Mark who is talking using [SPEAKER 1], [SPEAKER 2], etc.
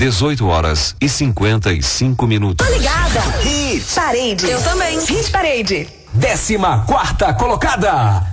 [SPEAKER 1] 18h55.
[SPEAKER 2] Tô ligada.
[SPEAKER 3] Hit
[SPEAKER 2] Parade.
[SPEAKER 4] Eu também.
[SPEAKER 2] Hit Parade.
[SPEAKER 3] 14ª colocada.